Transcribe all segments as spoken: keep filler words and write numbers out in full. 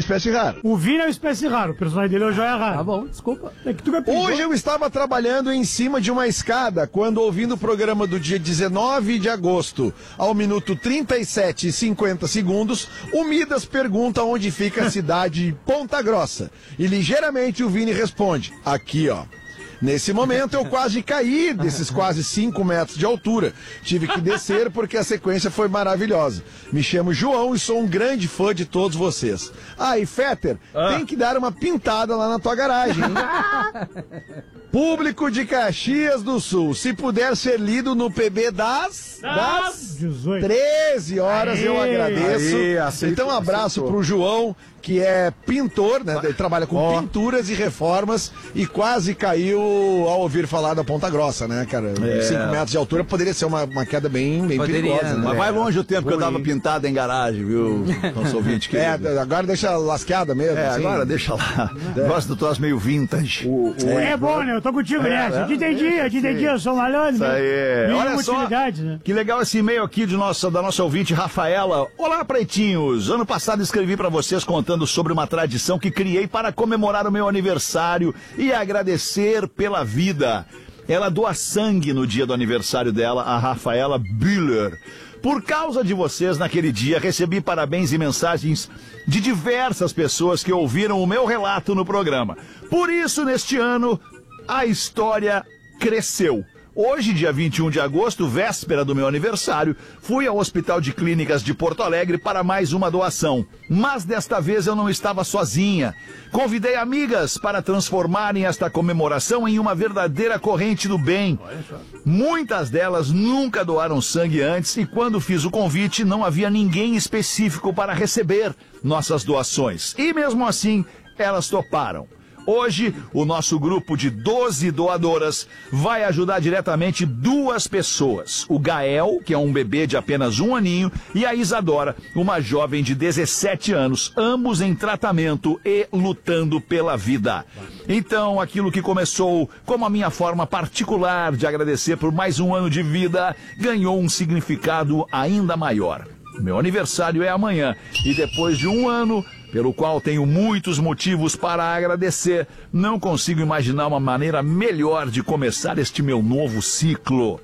espécie rara. O Vini é uma espécie rara, o personagem dele é o Joia Rara. Tá bom, desculpa. É que tu é Hoje eu estava trabalhando em cima de uma escada quando, ouvindo o programa do dia dezenove de agosto, ao minuto trinta e sete e cinquenta segundos, o Midas pergunta onde fica a cidade de Ponta Grossa. E ligeiramente o Vini responde, aqui ó. Nesse momento eu quase caí desses quase cinco metros de altura. Tive que descer porque a sequência foi maravilhosa. Me chamo João e sou um grande fã de todos vocês. Ah, e Fetter, ah. tem que dar uma pintada lá na tua garagem, hein? Público de Caxias do Sul, se puder ser lido no P B das, das dezoito. treze horas, aê, eu agradeço. Aê, aceito, então um abraço aceitou. Pro João, que é pintor, né? Ele trabalha com oh. pinturas e reformas e quase caiu ao ouvir falar da Ponta Grossa, né, cara? É. cinco metros de altura poderia ser uma, uma queda bem, bem perigosa, né? Mas vai longe o tempo Bom, que eu tava pintado em garagem, viu? Nosso ouvinte querido. É, agora deixa lasqueada mesmo. É, assim. agora deixa lá. É. Gosto do troço meio vintage. O, o... É, é bom, né? Eu tô contigo é, nessa. Eu te entendi, eu te entendi, eu sou malandro. Isso aí. Olha só, né? Que legal esse e-mail aqui de nossa, da nossa ouvinte, Rafaela. Olá, pretinhos. Ano passado escrevi pra vocês contando sobre uma tradição que criei para comemorar o meu aniversário e agradecer pela vida. Ela doa sangue no dia do aniversário dela, a Rafaela Bühler. Por causa de vocês, naquele dia, recebi parabéns e mensagens de diversas pessoas que ouviram o meu relato no programa. Por isso, neste ano, a história cresceu. Hoje, dia vinte e um de agosto, véspera do meu aniversário, fui ao Hospital de Clínicas de Porto Alegre para mais uma doação. Mas desta vez eu não estava sozinha. Convidei amigas para transformarem esta comemoração em uma verdadeira corrente do bem. Muitas delas nunca doaram sangue antes e quando fiz o convite não havia ninguém específico para receber nossas doações. E mesmo assim, elas toparam. Hoje, o nosso grupo de doze doadoras vai ajudar diretamente duas pessoas. O Gael, que é um bebê de apenas um aninho, e a Isadora, uma jovem de dezessete anos, ambos em tratamento e lutando pela vida. Então, aquilo que começou como a minha forma particular de agradecer por mais um ano de vida, ganhou um significado ainda maior. Meu aniversário é amanhã e depois de um ano, pelo qual tenho muitos motivos para agradecer, não consigo imaginar uma maneira melhor de começar este meu novo ciclo.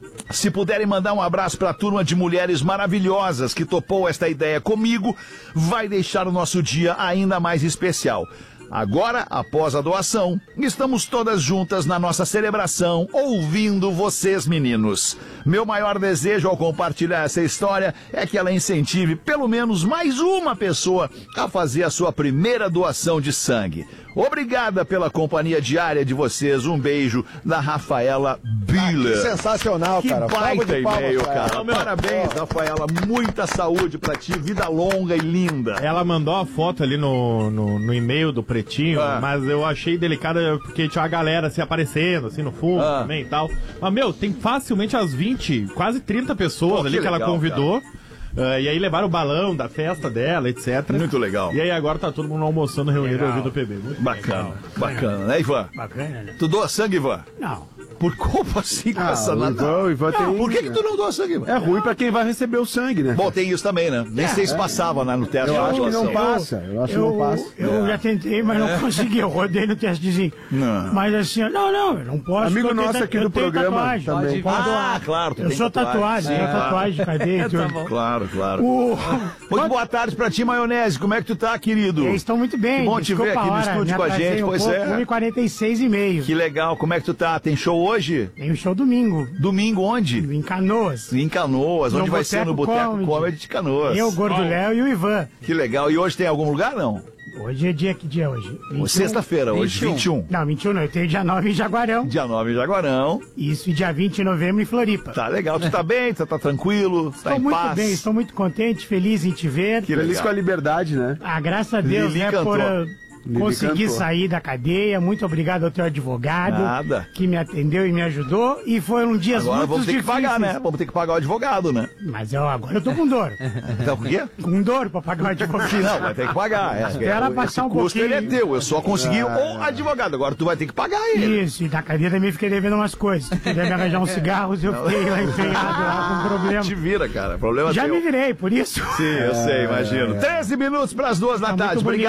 Se puderem mandar um abraço para a turma de mulheres maravilhosas que topou esta ideia comigo, vai deixar o nosso dia ainda mais especial. Agora, após a doação, estamos todas juntas na nossa celebração, ouvindo vocês, meninos. Meu maior desejo ao compartilhar essa história é que ela incentive pelo menos mais uma pessoa a fazer a sua primeira doação de sangue. Obrigada pela companhia diária de vocês. Um beijo da Rafaela Bühler. Ah, que sensacional, que cara. Que baita e-mail, cara. Meu, parabéns, oh. Rafaela. Muita saúde pra ti, vida longa e linda. Ela mandou a foto ali no, no, no e-mail do Pretinho, ah. mas eu achei delicada porque tinha uma galera se aparecendo, assim, no fundo ah. também e tal. Mas, meu, tem facilmente as vinte, quase trinta pessoas Pô, ali que, que legal, ela convidou. Cara. Uh, e aí levaram o balão da festa dela, etcétera. Muito legal. E aí agora tá todo mundo almoçando reunido ouvindo o P B. Muito bacana, legal. bacana, né, Ivan? Bacana, né? Tu doa sangue, Ivan? Não. Por como assim com ah, essa Natal? Não, Ivan tem... Por que que tu não doa sangue, Ivan? É ruim pra quem vai receber o sangue, né? Bom, tem isso também, né? Nem é, sei se é. passava né, no teste. Eu acho que não eu, passa. Eu acho eu, que não passa. Eu é. já tentei, mas não consegui. Eu rodei no testezinho. Não. Mas assim, não, não, eu não posso. Amigo nosso tenho, aqui do programa também. Ah, claro. Tu eu tem sou tatuagem, tenho tatuagem de cadeia. Tá bom. Claro, claro. O... Muito boa tarde pra ti, Maionese. Como é que tu tá, querido? Eles estão muito bem. Que bom te ver aqui no estúdio com a gente. Pois é. um e quarenta e seis e meio. Que legal. Como é que tu tá? Tem show hoje? Tem um show domingo. Domingo onde? Em Canoas. Em Canoas. No onde vai ser? No Boteco Comedy. Comedy de Canoas. Eu, o Gordo Léo e o Ivan. Que legal. E hoje tem algum lugar, não? Hoje é dia, que dia é hoje? vinte e um, sexta-feira, hoje, vinte e um. Não, vinte e um não, eu tenho dia nove em Jaguarão. Dia nove em Jaguarão. Isso, e dia vinte de novembro em Floripa. Tá legal, tu tá bem, tu tá tranquilo, estou tá em muito paz. bem, estou muito contente, feliz em te ver. Que feliz com a liberdade, né? Ah, graças a Deus, Lili né, cantou. por... Consegui sair da cadeia, muito obrigado ao teu advogado. Nada. Que me atendeu e me ajudou. E foram dias agora muito vamos ter difíceis. que pagar, né? Vamos ter que pagar o advogado, né? Mas eu, agora eu tô com dor. Então por quê? Com dor pra pagar o advogado. Não, vai ter que pagar. É, Espera é, passar um custo pouquinho. Ele é teu, eu só consegui ah. o advogado. Agora tu vai ter que pagar ele. Isso, e na cadeia também fiquei devendo umas coisas. Se puder me arranjar uns cigarros, eu fiquei lá empenhado lá com problema. Te vira, cara. Problema Já teu. me virei, por isso. Sim, eu sei, imagino. treze minutos pras duas da Tá tarde. Obrigado.